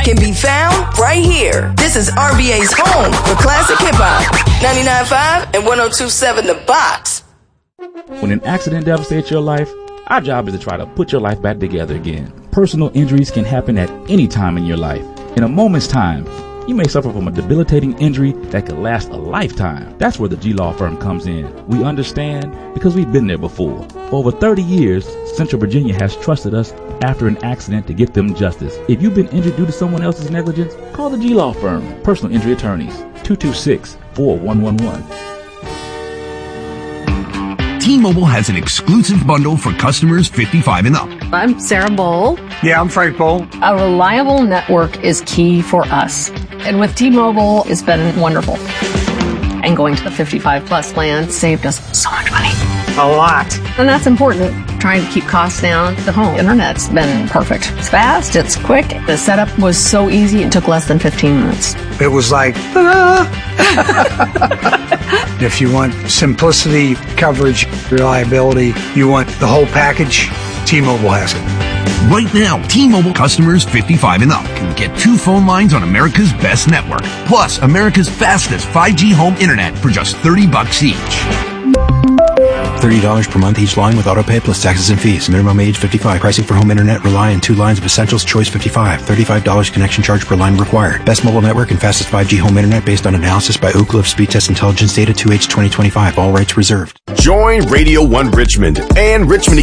can be found right here. This is RVA's home for classic hip-hop. 99.5 and 102.7 The Box. When an accident devastates your life, our job is to try to put your life back together again. Personal injuries can happen at any time in your life. In a moment's time, you may suffer from a debilitating injury that could last a lifetime. That's where the G Law Firm comes in. We understand because we've been there before. For over 30 years, Central Virginia has trusted us after an accident to get them justice. If you've been injured due to someone else's negligence, call the G Law Firm, Personal Injury Attorneys, 226-4111. T-Mobile has an exclusive bundle for customers 55 and up. I'm Sarah Bowl. Yeah, I'm Frank Bowl. A reliable network is key for us. And with T-Mobile, it's been wonderful. And going to the 55 plus plan saved us so much money. A lot. And that's important. Trying to keep costs down. The home internet's been perfect. It's fast, it's quick. The setup was so easy, it took less than 15 minutes. It was like, If you want simplicity, coverage, reliability, you want the whole package, T-Mobile has it. Right now, T-Mobile customers 55 and up can get 2 phone lines on America's best network, plus America's fastest 5G home internet for just $30 each. $30 per month each line with autopay plus taxes and fees. Minimum age 55. Pricing for home internet rely on 2 lines of Essentials Choice 55. $35 connection charge per line required. Best mobile network and fastest 5G home internet based on analysis by Oak Cliff Speed Test Intelligence Data 2H 2025. All rights reserved. Join Radio 1 Richmond and Richmond